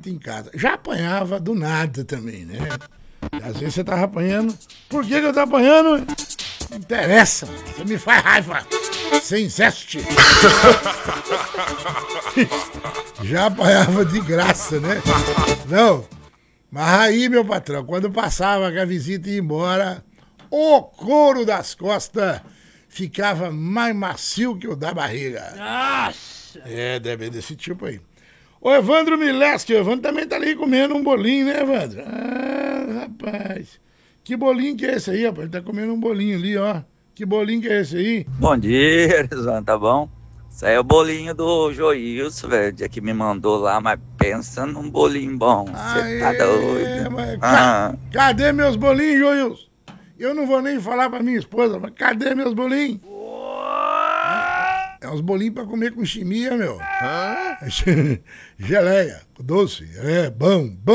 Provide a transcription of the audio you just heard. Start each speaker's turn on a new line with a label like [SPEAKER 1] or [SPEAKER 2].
[SPEAKER 1] visita em casa. Já apanhava do nada também, né? Às vezes você tava apanhando. Por que eu tô apanhando? Não interessa, mano. Você me faz raiva. Você insiste. Já apanhava de graça, né? Não. Mas aí, meu patrão, quando passava que a visita ia embora, o couro das costas ficava mais macio que o da barriga.
[SPEAKER 2] Nossa!
[SPEAKER 1] É, deve desse tipo aí. O Evandro Mileski, o Evandro também tá ali comendo um bolinho, né, Evandro? Ah, rapaz. Que bolinho que é esse aí, rapaz? Ele tá comendo um bolinho ali, ó. Que bolinho que é esse aí?
[SPEAKER 3] Bom dia, Erizão, tá bom? Isso aí é o bolinho do Joilson, velho, dia que me mandou lá, mas pensa num bolinho bom, você tá doido?
[SPEAKER 1] Mas
[SPEAKER 3] Ah,
[SPEAKER 1] cadê meus bolinhos, Joilson? Eu não vou nem falar pra minha esposa, mas cadê meus bolinhos? É uns bolinhos pra comer com chimia, meu. Geleia, doce, é bom, bom.